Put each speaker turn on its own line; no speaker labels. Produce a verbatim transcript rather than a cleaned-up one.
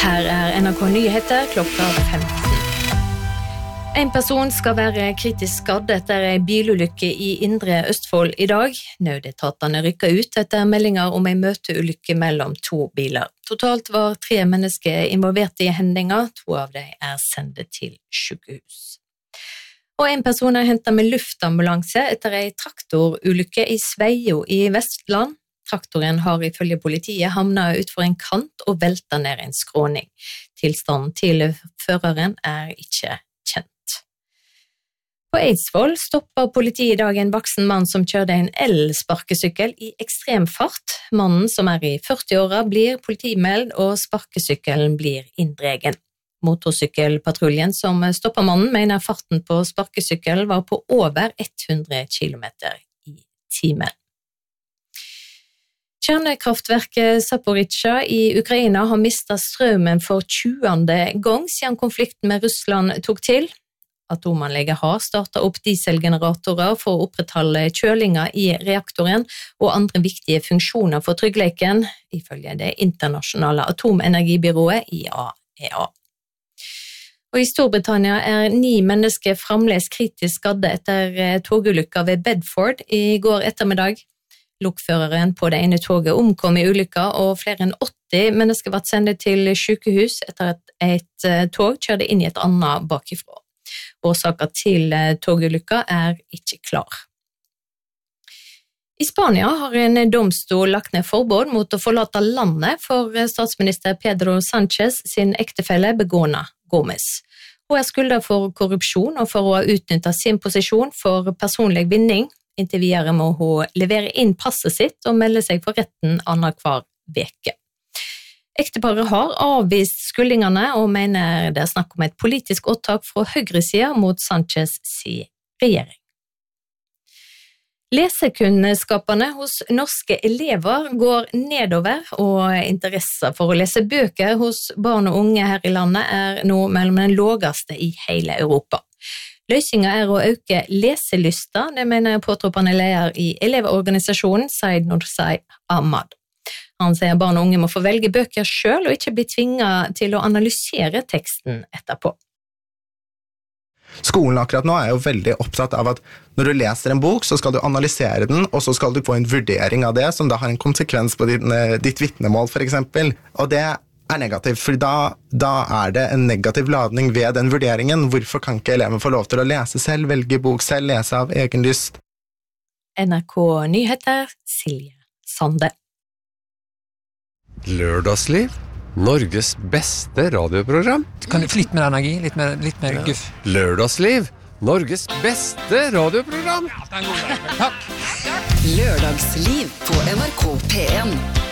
Her er N R K Nyheter klokka femten. En person skal være kritisk skadd etter en bilulykke i Indre Østfold i dag. Nødetatene rykker ut etter meldinger om en møteulykke mellom to biler. Totalt var tre mennesker involvert i hendinga, to av dem er sendt til sykehus. Og en person er hentet med luftambulanse etter en traktorulykke i Sveio i Vestland. Traktoren har ifølge politiet havnet ut for en kant og veltet ned en skråning. Tilstanden til føreren er ikke kjent. På Eidsvoll stopper politiet i dag en voksen mann som kjørte en el-sparkesykkel i ekstrem fart. Mannen, som er i førti-åra, blir politimeld og sparkesykkelen blir inndregen. Motorsykkelpatruljen som stopper mannen mener farten på sparkesykkel var på over hundre kilometer i timen. Kjernekraftverket Zaporizjzja i Ukraina har mistet strømmen for tjuende gang siden konflikten med Russland tok til. Atomanlegget har startet opp dieselgeneratorer for å opprettholde kjølinga i reaktoren og andre viktige funksjoner for tryggheten, ifølge det internasjonale atomenergibyrået I A E A. Og I Storbritannia er ni mennesker fremdeles kritisk skadde etter togulykka ved Bedford I går ettermiddag. Lokføreren på det ene toget omkom I ulykka, og flere enn åtti mennesker ble sendt til sykehus etter at et tog kjørte inn I et annet bakifra. Årsaken til togulykka er ikke klar. I Spania har en domstol lagt ned forbud mot å forlate landet for statsminister Pedro Sánchez sin ektefelle Begona Gómez. Hun er skyldet for korrupsjon og for å ha utnyttet sin posisjon for personlig vinning. Inntil videre må hun levere inn passet sitt og melde seg for retten annenhver veke. Ekteparet har avvist skyldningene og mener det er snakk om et politisk åtak fra høyresiden mot Sánchez sin regjering. Lesekunnskapene hos norske elever går nedover, og interesser for å lese bøker hos barn og unge her I landet er nå mellom den laveste I hele Europa. Løsningen er å øke leselysta, det mener påtroppende leder I elevorganisasjonen Said Nursai Ahmad. Han sier barn og unge må få velge bøker selv og ikke bli tvinget til å analysere teksten etterpå.
Skolen akkurat nå er jo veldig opptatt av at når du leser en bok, så skal du analysere den, og så skal du få en vurdering av det, som da har en konsekvens på ditt, ditt vitnemål for eksempel. Og det er negativt, for da, da er det en negativ ladning ved den vurderingen. Hvorfor kan ikke eleven få lov til å lese selv, velge bok selv, lese av egen lyst?
N R K Nyheter, Silje Sande.
Lørdagsliv, Norges beste radioprogram.
Kan du få litt mer energi, litt mer, litt mer guff?
Lørdagsliv, Norges beste radioprogram.
Ja, det er en god dag. Takk.
Lørdagsliv på N R K P en.